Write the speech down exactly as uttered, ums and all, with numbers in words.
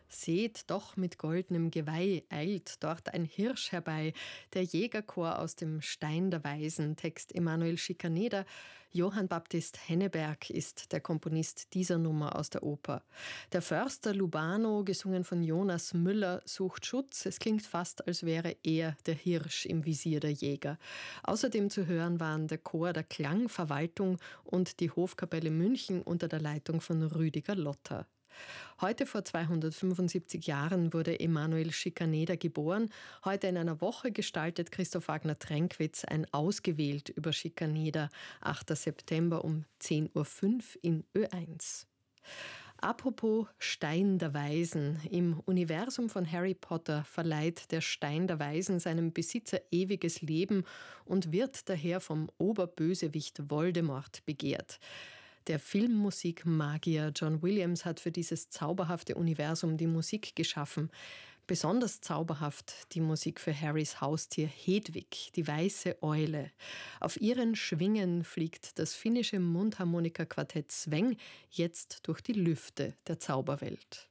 Seht, doch mit goldenem Geweih eilt dort ein Hirsch herbei. Der Jägerchor aus dem Stein der Weisen, Text Emanuel Schikaneder. Johann Baptist Henneberg ist der Komponist dieser Nummer aus der Oper. Der Förster Lubano, gesungen von Jonas Müller, sucht Schutz. Es klingt fast, als wäre er der Hirsch im Visier der Jäger. Außerdem zu hören waren der Chor der Klangverwaltung und die Hofkapelle München unter der Leitung von Rüdiger Lotter. Heute vor zweihundertfünfundsiebzig Jahren wurde Emanuel Schikaneder geboren. Heute in einer Woche gestaltet Christoph Wagner-Tränkwitz ein Ausgewählt über Schikaneder. achter September um zehn Uhr fünf in Ö eins. Apropos Stein der Weisen. Im Universum von Harry Potter verleiht der Stein der Weisen seinem Besitzer ewiges Leben und wird daher vom Oberbösewicht Voldemort begehrt. Der Filmmusikmagier John Williams hat für dieses zauberhafte Universum die Musik geschaffen. Besonders zauberhaft die Musik für Harrys Haustier Hedwig, die weiße Eule. Auf ihren Schwingen fliegt das finnische Mundharmonikaquartett Sveng jetzt durch die Lüfte der Zauberwelt.